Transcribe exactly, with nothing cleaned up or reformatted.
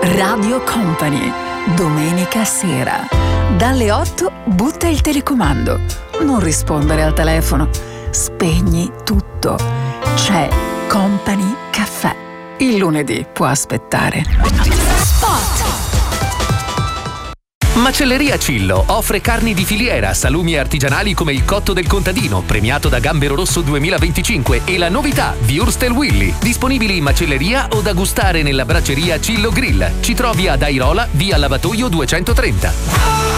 Radio Company, domenica sera. Dalle otto butta il telecomando. Non rispondere al telefono. Spegni tutto. C'è Company Caffè. Il lunedì può aspettare. Spot! Macelleria Cillo offre carni di filiera, salumi artigianali come il cotto del contadino, premiato da Gambero Rosso duemilaventicinque, e la novità Würstel Willy, disponibili in macelleria o da gustare nella bracceria Cillo Grill. Ci trovi ad Airola, via Lavatoio duecentotrenta.